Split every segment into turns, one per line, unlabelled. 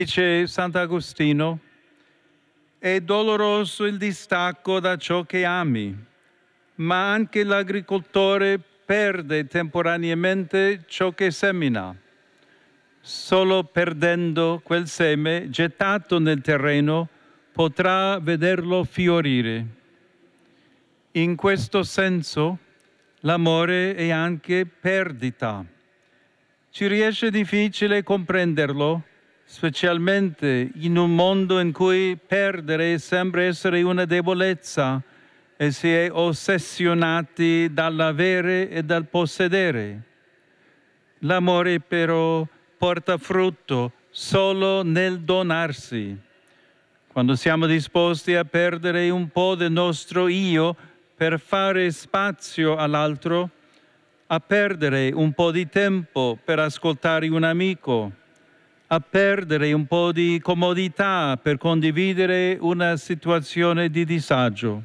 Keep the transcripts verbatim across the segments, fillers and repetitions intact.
Dice Sant'Agostino, è doloroso il distacco da ciò che ami, ma anche l'agricoltore perde temporaneamente ciò che semina. Solo perdendo quel seme gettato nel terreno potrà vederlo fiorire. In questo senso, l'amore è anche perdita. Ci riesce difficile comprenderlo, specialmente in un mondo in cui perdere sembra essere una debolezza e si è ossessionati dall'avere e dal possedere. L'amore però porta frutto solo nel donarsi. Quando siamo disposti a perdere un po' del nostro io per fare spazio all'altro, a perdere un po' di tempo per ascoltare un amico, a perdere un po' di comodità per condividere una situazione di disagio.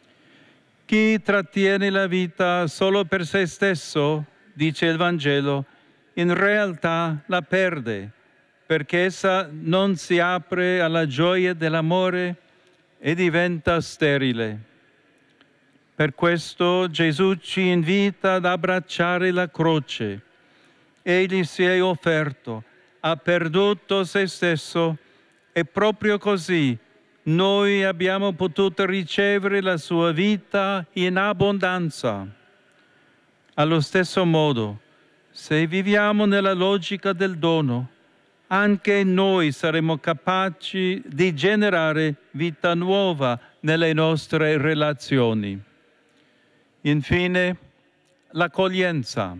Chi trattiene la vita solo per se stesso, dice il Vangelo, in realtà la perde, perché essa non si apre alla gioia dell'amore e diventa sterile. Per questo Gesù ci invita ad abbracciare la croce. Egli si è offerto, ha perduto se stesso e proprio così noi abbiamo potuto ricevere la sua vita in abbondanza. Allo stesso modo, se viviamo nella logica del dono, anche noi saremo capaci di generare vita nuova nelle nostre relazioni. Infine, l'accoglienza.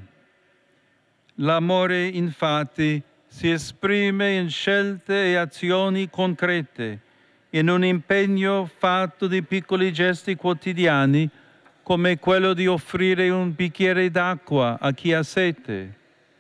L'amore, infatti, si esprime in scelte e azioni concrete, in un impegno fatto di piccoli gesti quotidiani, come quello di offrire un bicchiere d'acqua a chi ha sete.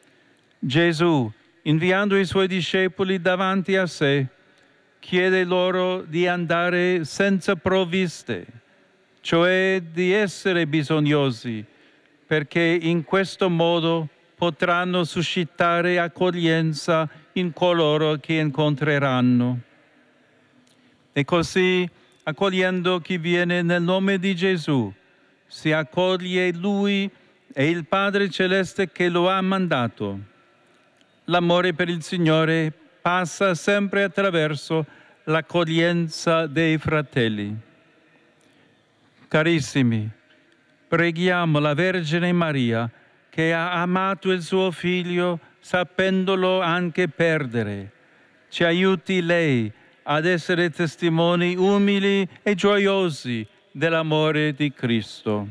Gesù, inviando i suoi discepoli davanti a sé, chiede loro di andare senza provviste, cioè di essere bisognosi, perché in questo modo potranno suscitare accoglienza in coloro che incontreranno. E così, accogliendo chi viene nel nome di Gesù, si accoglie Lui e il Padre Celeste che lo ha mandato. L'amore per il Signore passa sempre attraverso l'accoglienza dei fratelli. Carissimi, preghiamo la Vergine Maria, che ha amato il suo Figlio sapendolo anche perdere. Ci aiuti lei ad essere testimoni umili e gioiosi dell'amore di Cristo.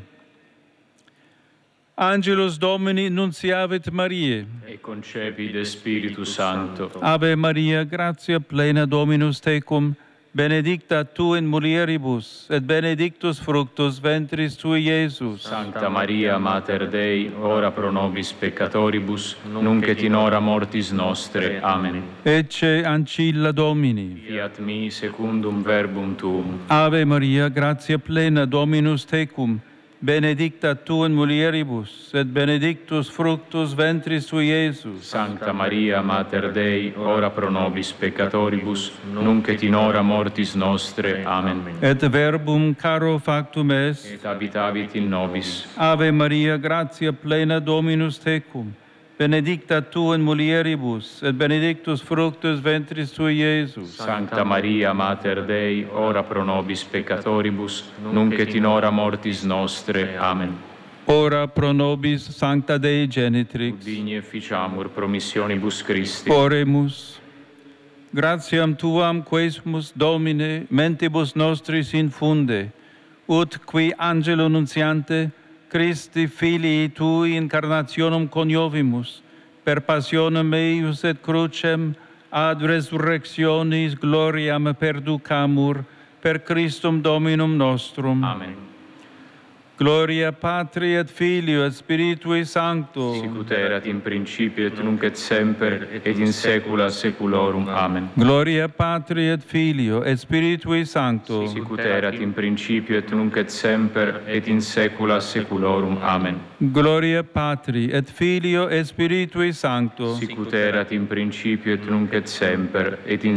Angelus Domini nunciavit Mariae.
E concepit Spiritus Sancto.
Ave Maria, gratia plena Dominus tecum, benedicta tu in mulieribus, et benedictus fructus ventris tui, Iesus.
Sancta Maria, Mater Dei, ora pro nobis peccatoribus, nunc et in hora mortis nostre. Amen.
Ecce ancilla Domini.
Fiat mi secundum verbum tuum.
Ave Maria, gratia plena Dominus tecum, benedicta tu in mulieribus, et benedictus fructus ventris tui, Iesus.
Sancta Maria, Mater Dei, ora pro nobis peccatoribus, nunc et in hora mortis nostre. Amen.
Et verbum caro factum est,
Et habitavit in nobis.
Ave Maria, gratia plena Dominus tecum, benedicta tu in mulieribus, et benedictus fructus ventris tui, Iesus.
Sancta Maria, Mater Dei, ora pro nobis peccatoribus, nunc et in hora mortis nostre. Amen.
Ora pro nobis Sancta Dei Genitrix.
Digni efficiamur promissionibus Christi.
Oremus. Gratiam tuam quesumus, Domine, mentibus nostris infunde, ut qui angelo nuntiante Christi filii tui incarnationem coniovimus, per passionem eius et crucem ad resurrectionis gloriam perducamur, per Christum Dominum nostrum.
Amen.
Gloria Patri et Filio et Spiritui Sancto.
Sicut erat in principio et nunc et semper et in saecula saeculorum. Amen.
Gloria Patri et Filio et Spiritui Sancto.
Sicut erat in principio et nunc et semper et in saecula saeculorum. Amen.
Gloria Patri et Filio et Spiritui Sancto.
Sicut erat in principio et nunc et semper et in